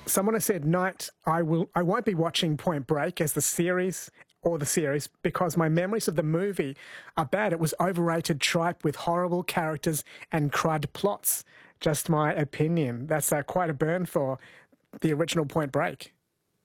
Someone has said, "Night, I won't be watching Point Break as the series because my memories of the movie are bad. It was overrated tripe with horrible characters and crud plots." Just my opinion. That's quite a burn for the original Point Break.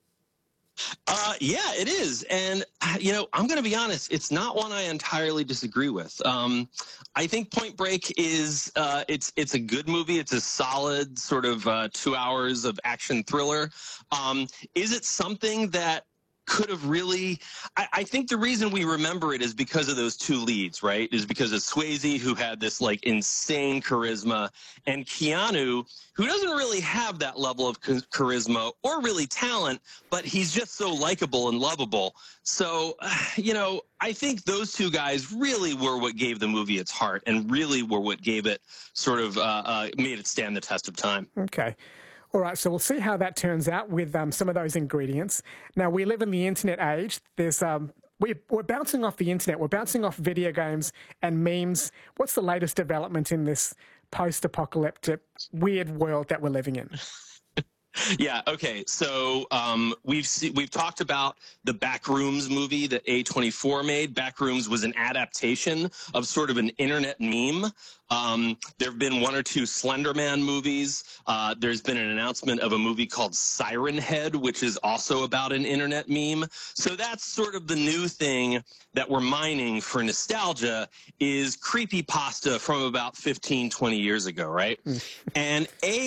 Yeah, it is. And, I'm going to be honest, it's not one I entirely disagree with. I think Point Break is, it's a good movie. It's a solid sort of 2 hours of action thriller. Is it something that could have really, I think the reason we remember it is because of those two leads, right? Is because of Swayze, who had this like insane charisma, and Keanu, who doesn't really have that level of charisma or really talent, but he's just so likable and lovable. So, I think those two guys really were what gave the movie its heart and really were what gave it sort of made it stand the test of time. Okay. All right, so we'll see how that turns out with some of those ingredients. Now, we live in the internet age. There's we're bouncing off the internet. We're bouncing off video games and memes. What's the latest development in this post-apocalyptic weird world that we're living in? Yeah. Okay. So we've talked about the Backrooms movie that A24 made. Backrooms was an adaptation of sort of an internet meme. There have been one or two Slender Man movies. There's been an announcement of a movie called Siren Head, which is also about an internet meme. So that's sort of the new thing that we're mining for nostalgia is creepypasta from about 15, 20 years ago, right? And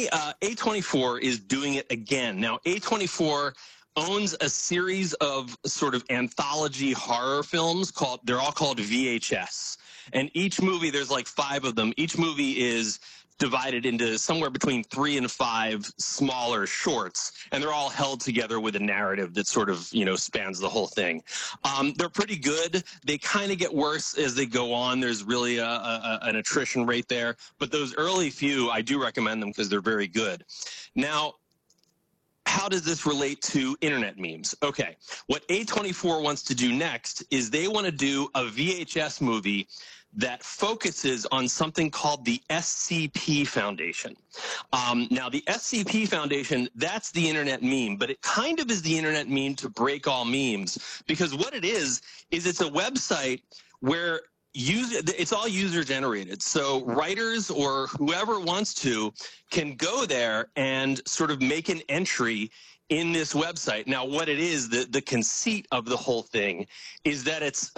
A24 is doing it again. Now, A24 owns a series of sort of anthology horror films they're all called VHS. And each movie, there's like 5 of them. Each movie is divided into somewhere between 3 and 5 smaller shorts, and they're all held together with a narrative that sort of, spans the whole thing. They're pretty good. They kind of get worse as they go on. There's really an attrition rate there, but those early few, I do recommend them because they're very good. Now, how does this relate to internet memes? Okay, what A24 wants to do next is they want to do a VHS movie that focuses on something called the SCP Foundation. Now, the SCP Foundation, that's the internet meme, but it kind of is the internet meme to break all memes, because what it is it's a website where it's all user generated. So writers or whoever wants to can go there and sort of make an entry in this website. Now, what it is, the conceit of the whole thing is that it's,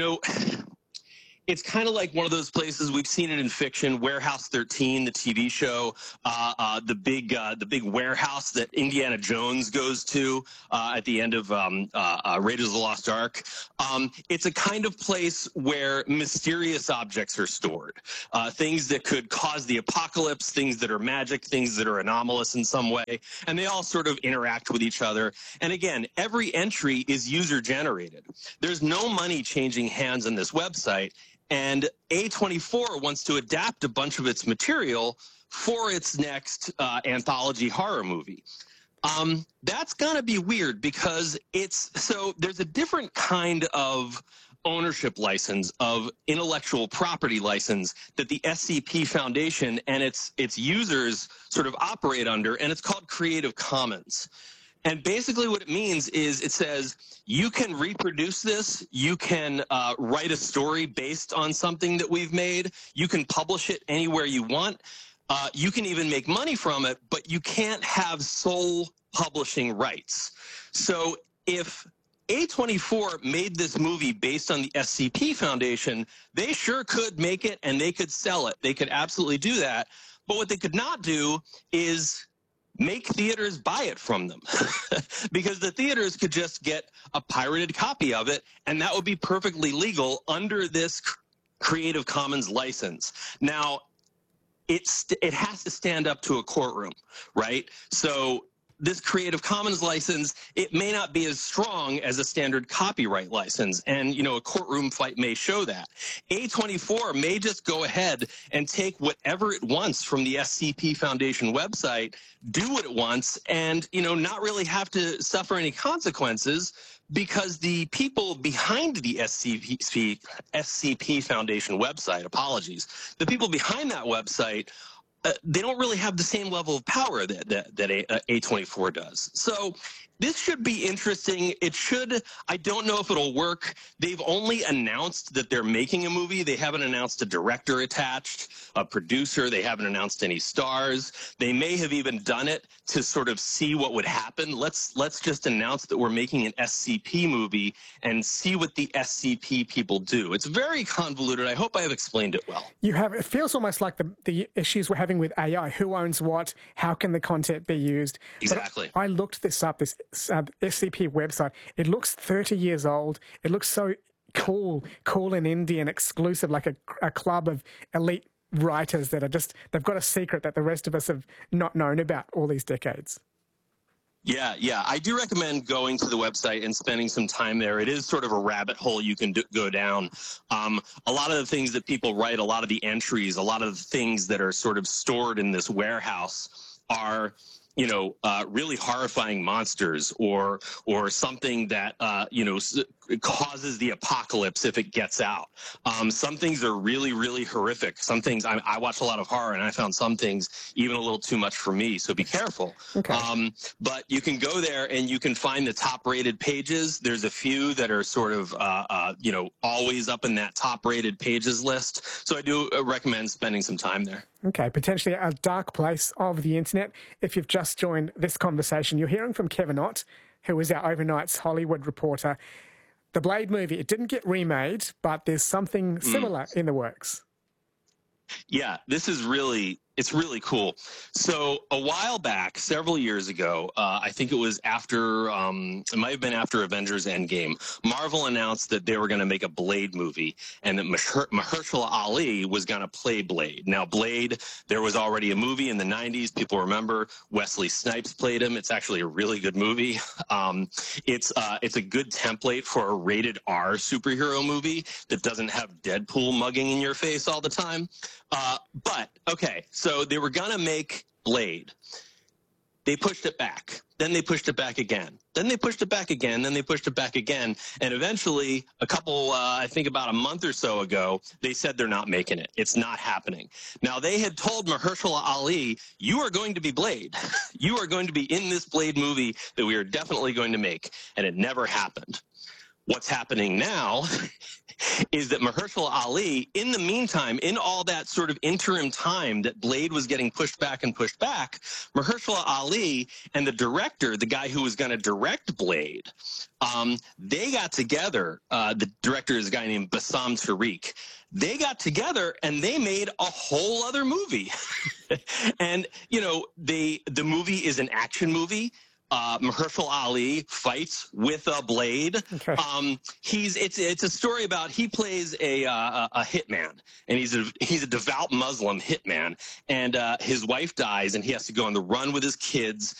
it's kind of like one of those places, we've seen it in fiction, Warehouse 13, the TV show, the big warehouse that Indiana Jones goes to at the end of Raiders of the Lost Ark. It's a kind of place where mysterious objects are stored, things that could cause the apocalypse, things that are magic, things that are anomalous in some way, and they all sort of interact with each other. And again, every entry is user generated. There's no money changing hands on this website. And A24 wants to adapt a bunch of its material for its next anthology horror movie. That's going to be weird because there's a different kind of ownership license, of intellectual property license that the SCP Foundation and its users sort of operate under, and it's called Creative Commons. And basically what it means is it says you can reproduce this, you can write a story based on something that we've made, you can publish it anywhere you want, you can even make money from it, but you can't have sole publishing rights. So if A24 made this movie based on the SCP Foundation, they sure could make it and they could sell it. They could absolutely do that. But what they could not do is make theaters buy it from them because the theaters could just get a pirated copy of it, and that would be perfectly legal under this Creative Commons license. Now, it has to stand up to a courtroom, right? So this Creative Commons license, it may not be as strong as a standard copyright license. And, a courtroom fight may show that. A24 may just go ahead and take whatever it wants from the SCP Foundation website, do what it wants, and, not really have to suffer any consequences because the people behind the SCP Foundation website, the people behind that website, they don't really have the same level of power that A24 does. So this should be interesting. It should. I don't know if it'll work. They've only announced that they're making a movie. They haven't announced a director attached, a producer. They haven't announced any stars. They may have even done it to sort of see what would happen. Let's just announce that we're making an SCP movie and see what the SCP people do. It's very convoluted. I hope I have explained it well. You have. It feels almost like the issues we're having with AI. Who owns what? How can the content be used? Exactly. But I looked this up. This SCP website. It looks 30 years old. It looks so cool and indie and exclusive, like a club of elite writers that are they've got a secret that the rest of us have not known about all these decades. Yeah. I do recommend going to the website and spending some time there. It is sort of a rabbit hole you can go down. A lot of the things that people write, a lot of the entries, a lot of the things that are sort of stored in this warehouse are really horrifying monsters or something that, causes the apocalypse if it gets out. Some things are really, really horrific. Some things, I watch a lot of horror and I found some things even a little too much for me. So be careful. Okay. But you can go there and you can find the top rated pages. There's a few that are sort of, always up in that top rated pages list. So I do recommend spending some time there. Okay, potentially a dark place of the internet. If you've just joined this conversation, you're hearing from Kevin Ott, who is our Overnight's Hollywood reporter. The Blade movie, it didn't get remade, but there's something similar in the works. Yeah, it's really cool. So a while back, several years ago, I think it was after, it might have been after Avengers Endgame, Marvel announced that they were going to make a Blade movie and that Mahershala Ali was going to play Blade. Now, Blade, there was already a movie in the 90s. People remember Wesley Snipes played him. It's actually a really good movie. It's a good template for a rated R superhero movie that doesn't have Deadpool mugging in your face all the time. But, okay, so they were going to make Blade. They pushed it back. Then they pushed it back again. Then they pushed it back again. Then they pushed it back again. And eventually, I think about a month or so ago, they said they're not making it. It's not happening. Now, they had told Mahershala Ali, you are going to be Blade. You are going to be in this Blade movie that we are definitely going to make. And it never happened. What's happening now is that Mahershala Ali, in the meantime, in all that sort of interim time that Blade was getting pushed back, Mahershala Ali and the director, the guy who was going to direct Blade, they got together. The director is a guy named Bassam Tariq. They got together and they made a whole other movie. And, the movie is an action movie. Mahershala Ali fights with a blade. Okay. It's a story about he plays a hitman, and he's a devout Muslim hitman, and his wife dies, and he has to go on the run with his kids